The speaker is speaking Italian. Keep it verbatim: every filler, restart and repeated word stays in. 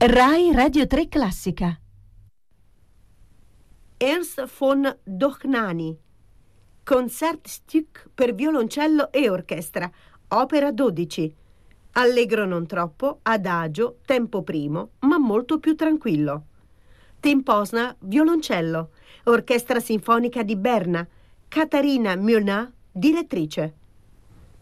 Rai Radio tre Classica. Ernst von Dohnanyi. Concertstück per violoncello e orchestra, opera dodici. Allegro non troppo, adagio, tempo primo, ma molto più tranquillo. Tim Posner, violoncello. Orchestra Sinfonica di Berna. Katarina Murnau, direttrice.